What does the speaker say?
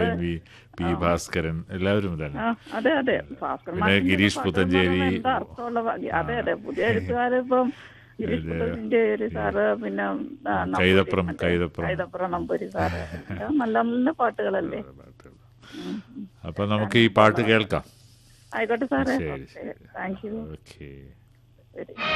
M V, P Bhaskaran, എല്ലാവരും തന്നെ. അതെ അതെ ഭാസ്കർ പിന്നെ ഗിരീഷ് പുത്തഞ്ചേരി. എന്താ അർത്ഥമുള്ള അതെ അതെ പുതിയ എഴുത്തുകാരിപ്പം ഗിരീഷ് പുത്തഞ്ചേരി സാറ്, പിന്നെ കൈതപ്രം നമ്പൂരി സാറ്, നല്ല നല്ല പാട്ടുകളല്ലേ. അപ്പൊ നമുക്ക് ഈ പാട്ട് കേൾക്കാം. ആയിക്കോട്ടെ സാറേ, ശരി ശരി. Thank you. ഓക്കെ. ശരി.